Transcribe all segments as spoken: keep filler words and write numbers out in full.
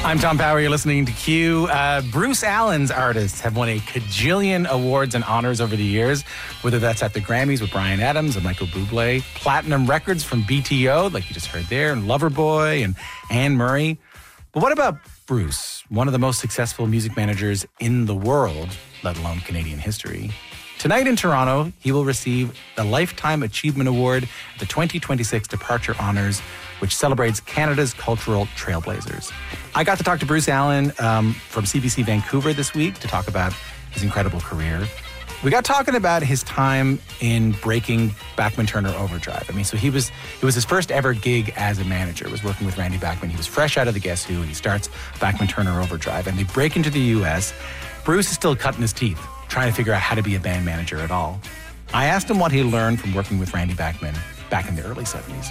I'm Tom Power. You're listening to Q. Uh, Bruce Allen's artists have won a cajillion awards and honors over the years, whether that's at the Grammys with Bryan Adams and Michael Bublé, platinum records from B T O, like you just heard there, and Loverboy and Anne Murray. But what about Bruce, one of the most successful music managers in the world, let alone Canadian history? Tonight in Toronto, he will receive the Lifetime Achievement Award at the twenty twenty-six Departure Honours, which celebrates Canada's cultural trailblazers. I got to talk to Bruce Allen um, from C B C Vancouver this week to talk about his incredible career. We got talking about his time in breaking Bachman Turner Overdrive. I mean, so he was, it was his first ever gig as a manager, was working with Randy Bachman. He was fresh out of the Guess Who, and he starts Bachman Turner Overdrive, and they break into the U S. Bruce is still cutting his teeth, trying to figure out how to be a band manager at all. I asked him what he learned from working with Randy Bachman back in the early seventies.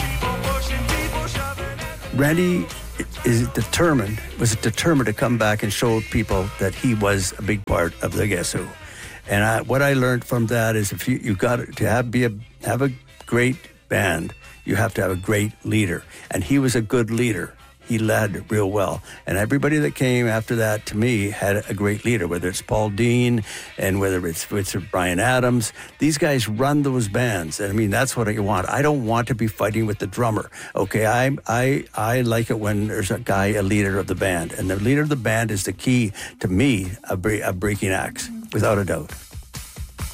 Randy is determined, was determined to come back and show people that he was a big part of the Guess Who. And I, what I learned from that is if you you got to have be a have a great band, you have to have a great leader. And he was a good leader. He led real well. And everybody that came after that, to me, had a great leader, whether it's Paul Dean and whether it's, it's Bryan Adams. These guys run those bands. And I mean, that's what I want. I don't want to be fighting with the drummer. Okay, I I I like it when there's a guy, a leader of the band. And the leader of the band is the key, to me, of, bre- of breaking acts, without a doubt.